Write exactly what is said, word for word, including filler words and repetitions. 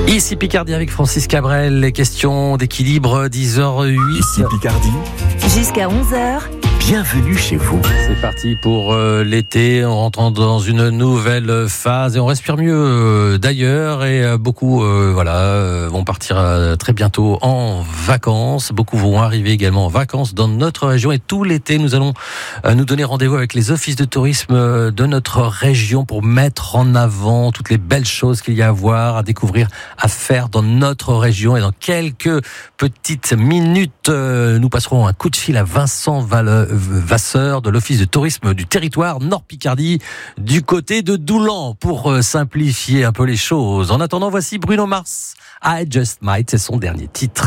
Ici Picardie avec Francis Cabrel, les questions d'équilibre, dix heures huit. Ici Picardie. Jusqu'à onze heures. Bienvenue chez vous. C'est parti pour euh, l'été, on rentre dans une nouvelle phase et on respire mieux euh, d'ailleurs et euh, beaucoup euh, voilà euh, vont partir euh, très bientôt en vacances. Beaucoup vont arriver également en vacances dans notre région et tout l'été nous allons euh, nous donner rendez-vous avec les offices de tourisme euh, de notre région pour mettre en avant toutes les belles choses qu'il y a à voir, à découvrir, à faire dans notre région. Et dans quelques petites minutes, euh, nous passerons un coup de fil à Vincent Valle- Vasseur de l'Office de tourisme du territoire Nord-Picardie du côté de Doulan pour euh, simplifier un peu les choses. En attendant, voici Bruno Mars, I Just Might, c'est son dernier titre.